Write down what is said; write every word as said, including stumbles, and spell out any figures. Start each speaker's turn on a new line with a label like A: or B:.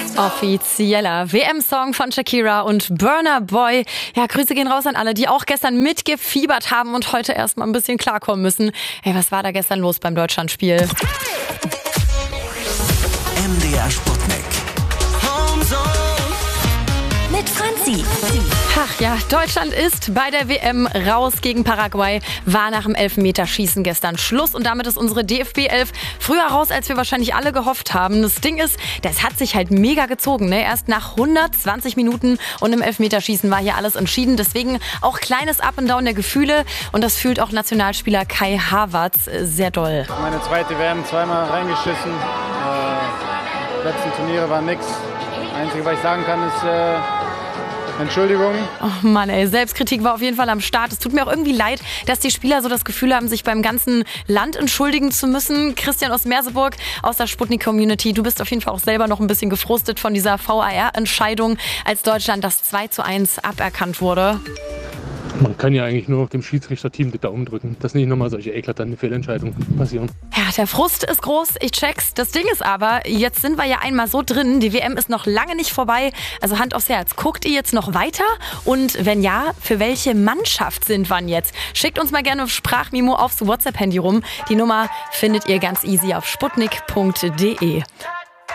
A: Offizieller W M-Song von Shakira und Burna Boy. Ja, Grüße gehen raus an alle, die auch gestern mitgefiebert haben und heute erstmal ein bisschen klarkommen müssen. Hey, was war da gestern los beim Deutschlandspiel?
B: M D R Sputnik.
C: Mit Franzi.
A: Ach ja, Deutschland ist bei der W M raus gegen Paraguay. War nach dem Elfmeterschießen gestern Schluss und damit ist unsere D F B elf früher raus, als wir wahrscheinlich alle gehofft haben. Das Ding ist, das hat sich halt mega gezogen. Ne? Erst nach hundertzwanzig Minuten und im Elfmeterschießen war hier alles entschieden. Deswegen auch kleines Up and Down der Gefühle und das fühlt auch Nationalspieler Kai Havertz sehr doll.
D: Meine zweite W M, zweimal reingeschissen. Äh, die letzten Turniere waren nix. Das Einzige, was ich sagen kann, ist äh, Entschuldigung.
A: Oh Mann, ey, Selbstkritik war auf jeden Fall am Start. Es tut mir auch irgendwie leid, dass die Spieler so das Gefühl haben, sich beim ganzen Land entschuldigen zu müssen. Christian aus Merseburg aus der Sputnik-Community, du bist auf jeden Fall auch selber noch ein bisschen gefrustet von dieser V A R-Entscheidung, als Deutschland das zwei zu eins aberkannt wurde.
E: Man kann ja eigentlich nur noch dem Schiedsrichterteam die Daumen drücken, dass nicht nochmal solche eklatanten Fehlentscheidungen passieren.
A: Ja, der Frust ist groß, ich check's. Das Ding ist aber, jetzt sind wir ja einmal so drin, die W M ist noch lange nicht vorbei. Also Hand aufs Herz, guckt ihr jetzt noch weiter? Und wenn ja, für welche Mannschaft sind wir jetzt? Schickt uns mal gerne Sprachmemo aufs WhatsApp-Handy rum. Die Nummer findet ihr ganz easy auf sputnik punkt de.